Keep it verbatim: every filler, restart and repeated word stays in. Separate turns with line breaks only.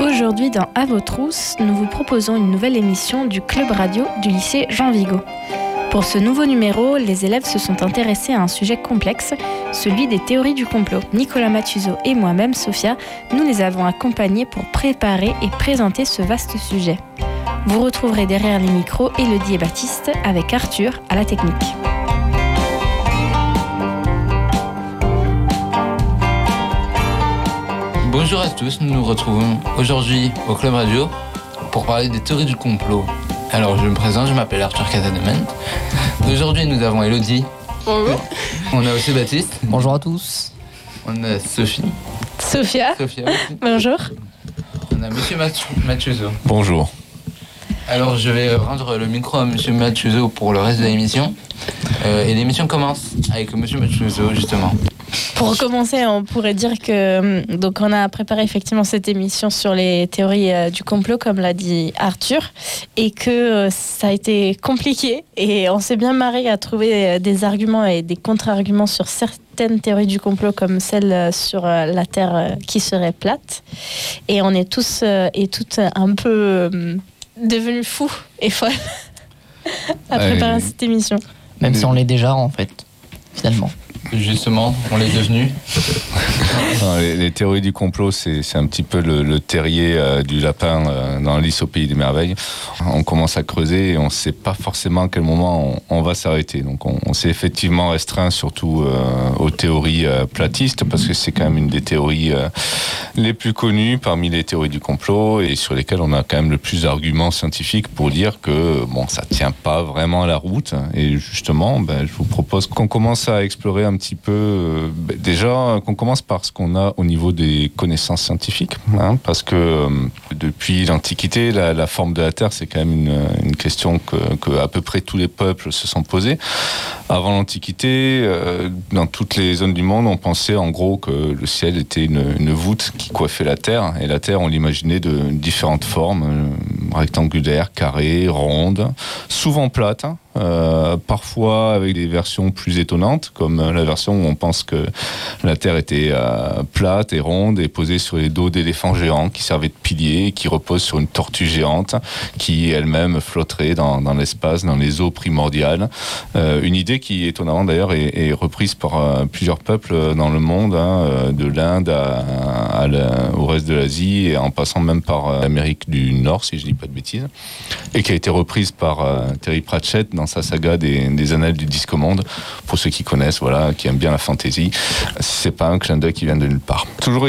Aujourd'hui, dans À vos trousses, nous vous proposons une nouvelle émission du Club Radio du lycée Jean Vigo. Pour ce nouveau numéro, les élèves se sont intéressés à un sujet complexe, celui des théories du complot. Nicolas Mathuso et moi-même, Sophia, nous les avons accompagnés pour préparer et présenter ce vaste sujet. Vous retrouverez derrière les micros Élodie et Baptiste avec Arthur à la technique.
Bonjour à tous, nous nous retrouvons aujourd'hui au Club Radio pour parler des théories du complot. Alors je me présente, je m'appelle Arthur Casadement. Aujourd'hui nous avons Élodie.
Bonjour.
On a aussi Baptiste.
Bonjour à tous.
On a Sophie.
Sophia.
Sophia aussi.
Bonjour.
On a Monsieur Mathuso.
Bonjour.
Alors je vais rendre le micro à Monsieur Mathuso pour le reste de l'émission. Euh, et l'émission commence avec Monsieur Mathuso justement.
Pour commencer, on pourrait dire que donc on a préparé effectivement cette émission sur les théories euh, du complot, comme l'a dit Arthur, et que euh, ça a été compliqué et on s'est bien marré à trouver des arguments et des contre-arguments sur certaines théories du complot, comme celle sur euh, la Terre euh, qui serait plate. Et on est tous euh, et toutes un peu euh, devenus fous et folles à préparer euh, cette émission.
Même si on l'est déjà en fait, finalement.
Justement, on l'est devenu.
Non, les, les théories du complot, c'est, c'est un petit peu le, le terrier euh, du lapin euh, dans Alice au pays des merveilles. On commence à creuser et on ne sait pas forcément à quel moment on, on va s'arrêter. Donc on, on s'est effectivement restreint surtout euh, aux théories euh, platistes, parce que c'est quand même une des théories euh, les plus connues parmi les théories du complot et sur lesquelles on a quand même le plus d'arguments scientifiques pour dire que bon, ça ne tient pas vraiment la route. Et justement, ben, je vous propose qu'on commence à explorer un petit peu, euh, déjà qu'on commence par ce qu'on a au niveau des connaissances scientifiques, hein, parce que euh, depuis l'Antiquité, la, la forme de la Terre, c'est quand même une, une question que, que à peu près tous les peuples se sont posés. Avant l'Antiquité, euh, dans toutes les zones du monde, on pensait en gros que le ciel était une, une voûte qui coiffait la Terre, et la Terre, on l'imaginait de différentes formes, euh, rectangulaires, carrées, rondes, souvent plates, hein. Euh, parfois avec des versions plus étonnantes, comme la version où on pense que la Terre était euh, plate et ronde et posée sur les dos d'éléphants géants qui servaient de piliers et qui reposent sur une tortue géante qui elle-même flotterait dans, dans l'espace, dans les eaux primordiales. Euh, une idée qui, étonnamment d'ailleurs, est, est reprise par euh, plusieurs peuples dans le monde, hein, de l'Inde à, à la, au reste de l'Asie et en passant même par euh, l'Amérique du Nord, si je ne dis pas de bêtises, et qui a été reprise par euh, Terry Pratchett dans sa saga des, des Annales du Discomonde, pour ceux qui connaissent, voilà, qui aiment bien la fantasy. C'est pas un clin d'œil qui vient de nulle part. Toujours